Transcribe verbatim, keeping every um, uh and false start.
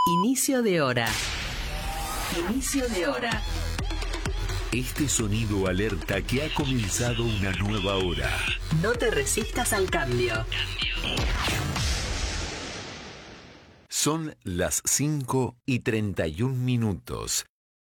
Inicio de hora. Inicio de hora. Este sonido alerta que ha comenzado una nueva hora. No te resistas al cambio. Son las cinco y treinta y un minutos.